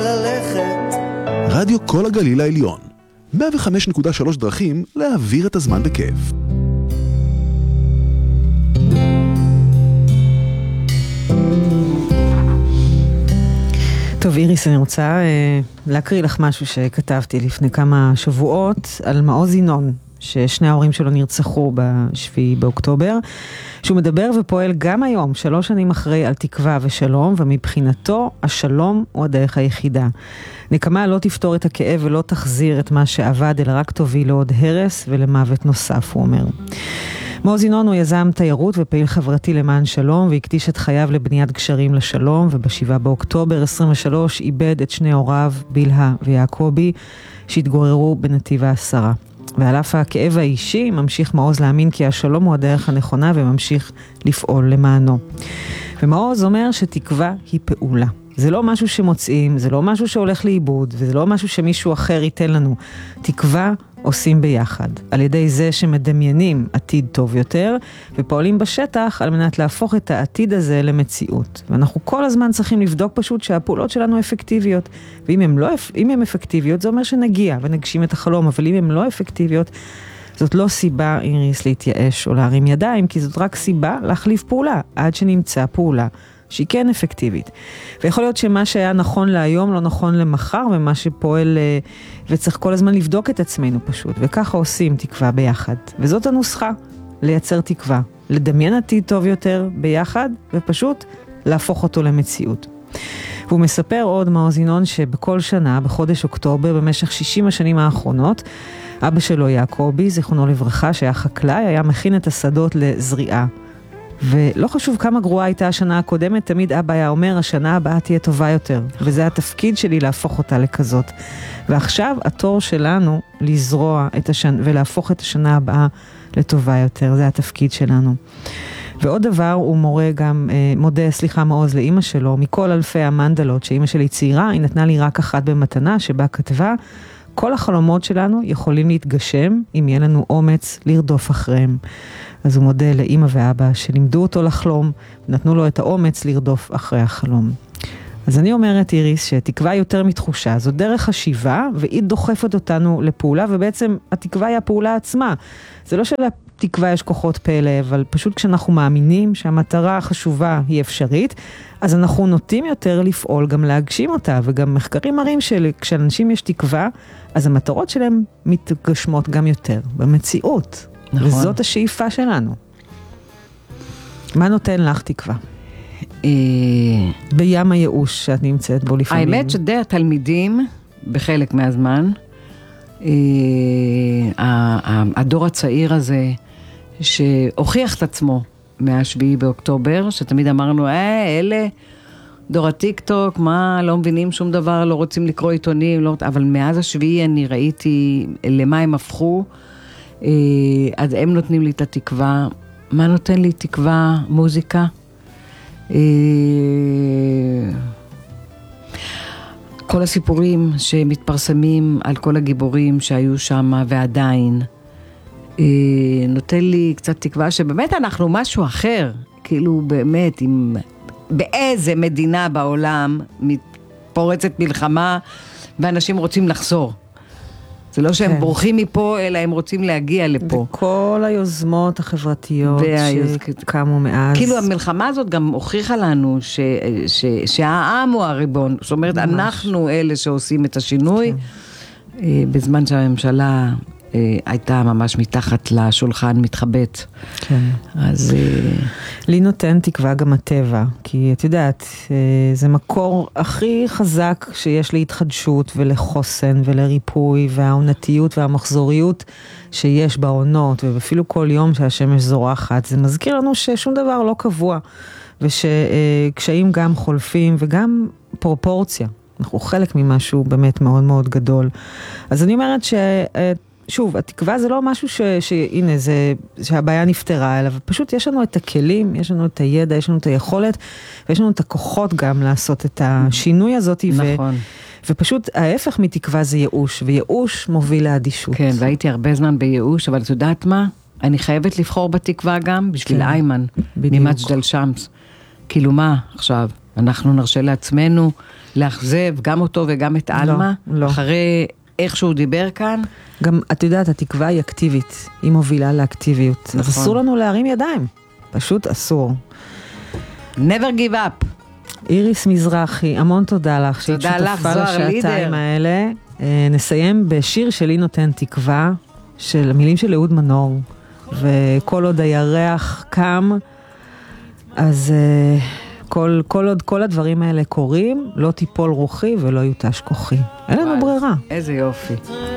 ללכת. רדיו כל הגליל העליון, 105.3 דרכים להעביר את הזמן בכיף. טוב, איריס, אני רוצה להקריא לך משהו שכתבתי לפני כמה שבועות על מעוז ינון, ששני ההורים שלו נרצחו ב7 באוקטובר, שהוא מדבר ופועל גם היום, 3 שנים אחרי, על תקווה ושלום, ומבחינתו השלום הוא הדרך היחידה. נקמה לא תפתור את הכאב ולא תחזיר את מה שעבד, אלא רק תוביל לעוד הרס ולמוות נוסף, הוא אומר. מעוז ינון הוא יזם תיירות ופעיל חברתי למען שלום, והקדיש את חייו לבניית גשרים לשלום, וב7 באוקטובר 23 איבד את שני הוריו, בלהה ויעקובי, שהתגוררו בנתיב העשרה. ועל אף הכאב האישי, ממשיך מעוז להאמין כי השלום הוא הדרך הנכונה, וממשיך לפעול למענו. ומעוז אומר שתקווה היא פעולה. זה לא משהו שמוצאים, זה לא משהו שהולך לאיבוד, וזה לא משהו שמישהו אחר ייתן לנו. תקווה עושים ביחד, על ידי זה שמדמיינים עתיד טוב יותר, ופועלים בשטח על מנת להפוך את העתיד הזה למציאות. ואנחנו כל הזמן צריכים לבדוק פשוט שהפעולות שלנו אפקטיביות, ואם הן אפקטיביות, זה אומר שנגיע ונגשים את החלום, אבל אם הן לא אפקטיביות, זאת לא סיבה, איריס, להתייאש או להרים ידיים, כי זאת רק סיבה להחליף פעולה, עד שנמצא פעולה שהיא כן אפקטיבית. ויכול להיות שמה שהיה נכון להיום לא נכון למחר, ומה שפועל, וצריך כל הזמן לבדוק את עצמנו פשוט, וככה עושים תקווה ביחד. וזאת הנוסחה, לייצר תקווה, לדמיין עתיד טוב יותר ביחד, ופשוט להפוך אותו למציאות. והוא מספר עוד, מעוז ינון, שבכל שנה, בחודש אוקטובר, במשך 60 השנים האחרונות, אבא שלו יעקובי, זיכרונו לברכה, שהיה חקלאי, היה מכין את השדות לזריעה. ולא חשוב כמה גרועה הייתה השנה הקודמת, תמיד אבא היה אומר, השנה הבאה תהיה טובה יותר. וזה התפקיד שלי להפוך אותה לכזאת. ועכשיו התור שלנו לזרוע את ולהפוך את השנה הבאה לטובה יותר. זה התפקיד שלנו. ועוד דבר, הוא מודה מעוז לאמא שלו, מכל אלפי המנדלות שאמא שלי צעירה, היא נתנה לי רק אחת במתנה, שבה כתבה, כל החלומות שלנו יכולים להתגשם, אם יהיה לנו אומץ לרדוף אחריהם. אז הוא מודה לאמא ואבא שלימדו אותו לחלום, נתנו לו את האומץ לרדוף אחרי החלום. אז אני אומרת, איריס, שתקווה יותר מתחושה, זו דרך חשיבה, והיא דוחפת אותנו לפעולה, ובעצם התקווה היא הפעולה עצמה. זה לא שלתקווה יש כוחות פלא, אבל פשוט כשאנחנו מאמינים שהמטרה החשובה היא אפשרית, אז אנחנו נוטים יותר לפעול, גם להגשים אותה, וגם מחקרים מראים שכשאנשים יש תקווה, אז המטרות שלהם מתגשמות גם יותר, במציאות. נכון. וזאת השאיפה שלנו. מה נותן לך תקווה? בים הייאוש שאת נמצאת בו לפעמים. האמת שדי התלמידים, בחלק מהזמן, הדור הצעיר הזה, שהוכיח את עצמו מה7 באוקטובר, שתמיד אמרנו, אלה, דור הטיק-טוק, מה, לא מבינים שום דבר, לא רוצים לקרוא עיתונים, לא, אבל מאז 7 אני ראיתי למה הם הפכו, אז הם נותנים לי את התקווה. מה נותן לי תקווה? מוזיקה. כל הסיפורים שמתפרסמים על כל הגיבורים שהיו שם ועדיין, נותן לי קצת תקווה שבאמת אנחנו משהו אחר, כאילו באמת, באיזה מדינה בעולם מתפורצת מלחמה ואנשים רוצים לחזור. זה לא שהם בורחים מפה, אלא הם רוצים להגיע לפה. וכל היוזמות החברתיות שקמו מאז. כאילו המלחמה הזאת גם הוכיחה לנו שהעם הוא הריבון. זאת אומרת, אנחנו אלה שעושים את השינוי, בזמן שהממשלה הייתה ממש מתחת לשולחן מתחבט. כן. אז לי נותן תקווה גם הטבע, כי את יודעת, זה מקור הכי חזק שיש להתחדשות ולחוסן ולריפוי, והעונתיות והמחזוריות שיש בעונות, ואפילו כל יום שהשמש זורחת, זה מזכיר לנו ששום דבר לא קבוע, ושקשיים גם חולפים וגם פרופורציה. אנחנו חלק ממשהו באמת מאוד מאוד גדול. אז אני אומרת שוב, התקווה זה לא משהו שהנה, שהבעיה נפתרה, אלא פשוט יש לנו את הכלים, יש לנו את הידע, יש לנו את היכולת, ויש לנו את הכוחות גם לעשות את השינוי הזאת. נכון. ופשוט ההפך מתקווה זה ייאוש, וייאוש מוביל לאדישות. כן, והייתי הרבה זמן בייאוש, אבל את יודעת מה? אני חייבת לבחור בתקווה גם בשביל איימן, ממג'דל שמס. כאילו מה עכשיו? אנחנו נרשה לעצמנו לאכזב גם אותו וגם את אלמה, לא. אחרי איך שהוא דיבר כאן. גם, את יודעת, התקווה היא אקטיבית, היא מובילה לאקטיביות. נכון. אז אסור לנו להרים ידיים, פשוט אסור. never give up. איריס מזרחי, המון תודה לך, שהיא שותפה לשעתיים האלה. נסיים בשיר שלי נותן תקווה, של המילים של אהוד מנור, וכל עוד הירח קם, אז כל עוד כל הדברים האלה קורים, לא תיפול רוחי ולא יותש כוחי. אין לנו ברירה. איזה יופי.